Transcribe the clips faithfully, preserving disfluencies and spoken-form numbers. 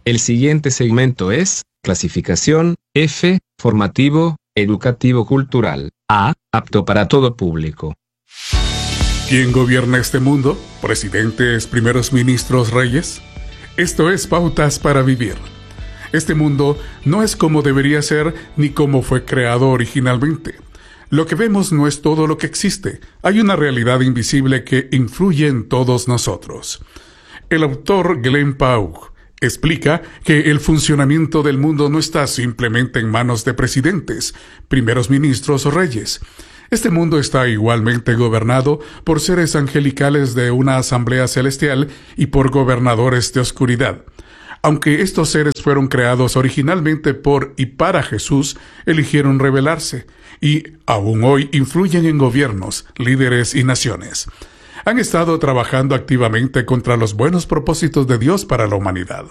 El siguiente segmento es clasificación F, formativo, educativo cultural. A, apto para todo público. ¿Quién gobierna este mundo? ¿Presidentes, primeros ministros, reyes? Esto es Pautas para Vivir. Este mundo no es como debería ser ni como fue creado originalmente. Lo que vemos no es todo lo que existe. Hay una realidad invisible que influye en todos nosotros. El autor Glenn Pau explica que el funcionamiento del mundo no está simplemente en manos de presidentes, primeros ministros o reyes. Este mundo está igualmente gobernado por seres angelicales de una asamblea celestial y por gobernadores de oscuridad. Aunque estos seres fueron creados originalmente por y para Jesús, eligieron rebelarse y aún hoy influyen en gobiernos, líderes y naciones. Han estado trabajando activamente contra los buenos propósitos de Dios para la humanidad.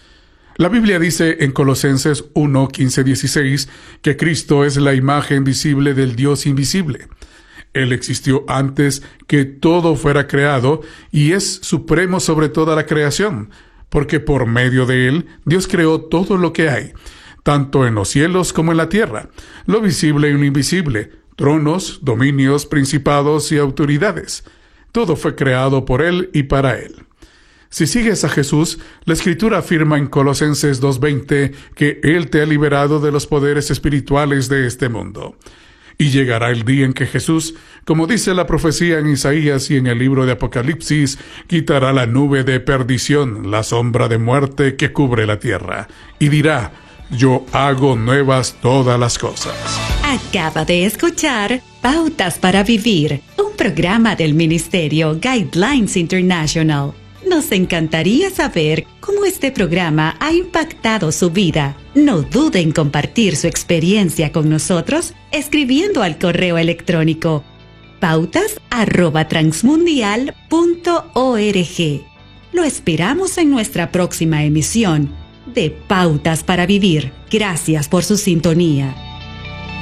La Biblia dice en Colosenses uno, quince, dieciséis que Cristo es la imagen visible del Dios invisible. Él existió antes que todo fuera creado y es supremo sobre toda la creación, porque por medio de Él Dios creó todo lo que hay, tanto en los cielos como en la tierra, lo visible y lo invisible, tronos, dominios, principados y autoridades. Todo fue creado por Él y para Él. Si sigues a Jesús, la Escritura afirma en Colosenses dos veinte que Él te ha liberado de los poderes espirituales de este mundo. Y llegará el día en que Jesús, como dice la profecía en Isaías y en el libro de Apocalipsis, quitará la nube de perdición, la sombra de muerte que cubre la tierra, y dirá: yo hago nuevas todas las cosas. Acaba de escuchar Pautas para Vivir, un programa del Ministerio Guidelines International. Nos encantaría saber cómo este programa ha impactado su vida. No dude en compartir su experiencia con nosotros escribiendo al correo electrónico pautas arroba transmundial punto org. Lo esperamos en nuestra próxima emisión de Pautas para Vivir. Gracias por su sintonía.